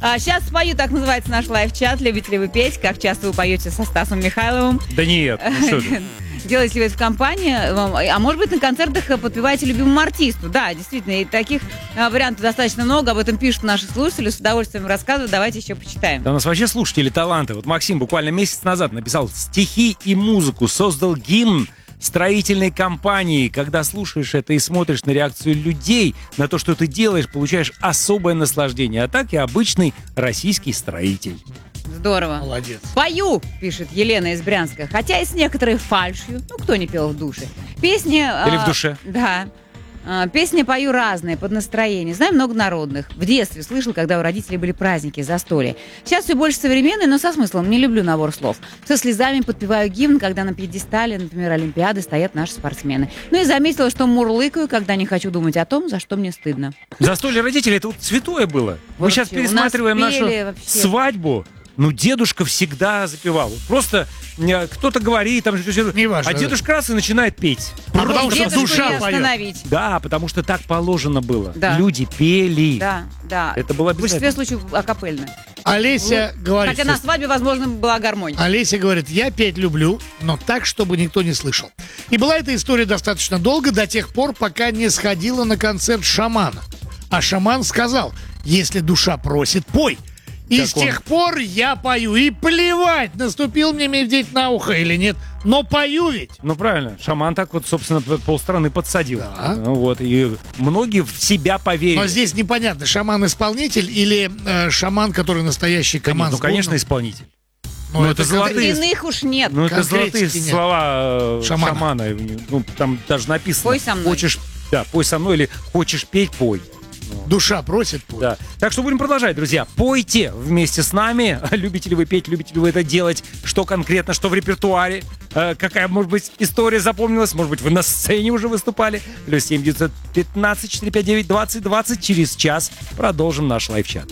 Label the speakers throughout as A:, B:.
A: Сейчас спою, так называется наш лайв-чат. Любите ли вы петь? Как часто вы поете со Стасом Михайловым?
B: Да нет, ну что ты.
A: Делаете ли вы это в компании? А может быть, на концертах подпеваете любимому артисту? Да, действительно, и таких вариантов достаточно много. Об этом пишут наши слушатели. С удовольствием рассказывают. Давайте еще почитаем.
B: Да у нас вообще слушатели таланты. Вот Максим буквально месяц назад написал стихи и музыку, создал гимн строительной компании. Когда слушаешь это и смотришь на реакцию людей, на то, что ты делаешь, получаешь особое наслаждение. А так и обычный российский строитель.
A: Здорово.
C: Молодец.
A: Пою, пишет Елена из Брянска, хотя и с некоторой фальшью. Ну, кто не пел в душе. Песни...
B: Или в душе.
A: Да. Песни пою разные, под настроение. Знаю много народных. В детстве слышал, когда у родителей были праздники, застолья. Сейчас все больше современные, но со смыслом. Не люблю набор слов. Со слезами подпеваю гимн, когда на пьедестале, например, Олимпиады стоят наши спортсмены. Ну и заметила, что мурлыкаю, когда не хочу думать о том, за что мне стыдно.
B: Застолье родителей — это вот святое было. Мы сейчас пересматриваем нашу свадьбу. Ну, дедушка всегда запевал. Просто кто-то говорит, там,
C: неважно,
B: а дедушка раз и начинает петь.
C: Потому что душа поет.
B: Да, потому что так положено было.
A: Да.
B: Люди пели.
A: Да, да.
B: Это было
A: в большинстве
B: обязательно.
A: случаев акапельно.
C: Олеся говорит...
A: Хотя на свадьбе, возможно, была гармония.
C: Олеся говорит, я петь люблю, но так, чтобы никто не слышал. И была эта история достаточно долго, до тех пор, пока не сходила на концерт шамана. А шаман сказал, если душа просит, пой. И
B: как
C: с тех пор я пою. И плевать, наступил мне медведь на ухо или нет. Но пою ведь.
B: Ну, правильно. Шаман так вот, собственно, полстраны подсадил.
C: Да.
B: Ну, вот. И многие в себя поверили.
C: Но здесь непонятно, шаман-исполнитель или шаман, который настоящий команд.
B: Ну, конечно, исполнитель.
C: Ну,
B: это золотые...
A: Иных уж нет.
B: Ну, это золотые
C: нет.
B: слова шамана. Ну, там даже написано.
A: Пой со мной.
B: Хочешь, да, пой со мной, или хочешь петь, пой.
C: Душа просит, пой.
B: Да. Так что будем продолжать, друзья. Пойте вместе с нами. Любите ли вы петь, любите ли вы это делать? Что конкретно, что в репертуаре? Какая, может быть, история запомнилась? Может быть, вы на сцене уже выступали? Плюс 7 915 459 20 20. Через час продолжим наш лайв-чат.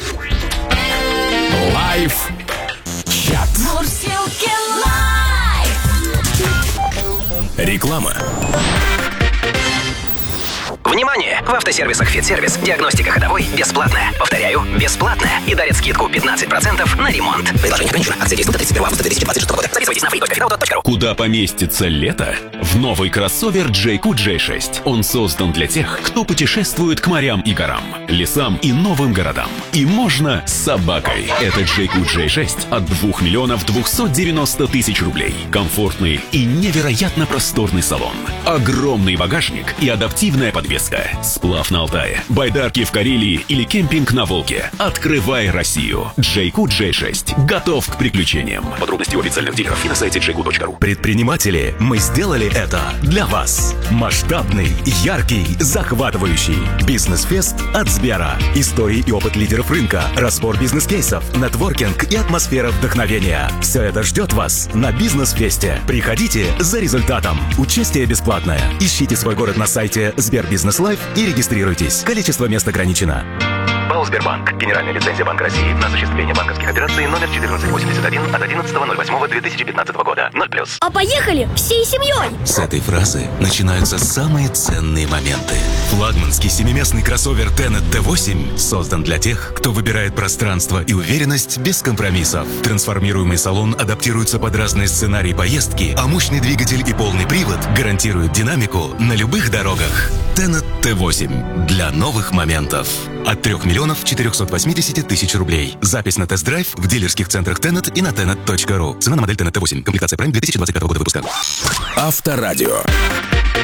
D: Лайв-чат. Реклама.
E: Внимание! В автосервисах «Фитсервис» диагностика ходовой бесплатная. Повторяю, бесплатная. И дарят скидку 15% на ремонт. Предложение ограничено. Акция действует до 31 августа 2026 года. Записывайтесь на free.fitauto.ru.
D: Куда поместится лето? В новый кроссовер JQ J6. Он создан для тех, кто путешествует к морям и горам, лесам и новым городам. И можно с собакой. Это JQ J6 от 2 миллионов 290 тысяч рублей. Комфортный и невероятно просторный салон. Огромный багажник и адаптивная подвеска. Сплав на Алтае, байдарки в Карелии или кемпинг на Волге. Открывай Россию. JQ J6 готов к приключениям. Подробности у официальных дилеров и на сайте jq.ru.
F: Предприниматели, мы сделали это для вас. Масштабный, яркий, захватывающий. Бизнес-фест от Сбера. Истории и опыт лидеров рынка, разбор бизнес-кейсов, нетворкинг и атмосфера вдохновения. Все это ждет вас на Бизнес-фесте. Приходите за результатом. Участие бесплатное. Ищите свой город на сайте Сбербизнес Лайф и регистрируйтесь. Количество мест ограничено.
G: ПАО «Сбербанк». Генеральная лицензия Банка России на осуществление банковских операций номер 1481 от 11.08.2015 года. 0+.
H: А поехали всей семьей!
F: С этой фразы начинаются самые ценные моменты. Флагманский семиместный кроссовер Tenet T8 создан для тех, кто выбирает пространство и уверенность без компромиссов. Трансформируемый салон адаптируется под разные сценарии поездки, а мощный двигатель и полный привод гарантируют динамику на любых дорогах. Tenet T8 для новых моментов. От 3 миллионов 480 тысяч рублей. Запись на тест-драйв в дилерских центрах Tenet и на tenet.ru. Цена на модель Tenet T8. Комплектация Prime 2025 года выпуска.
D: Авторадио.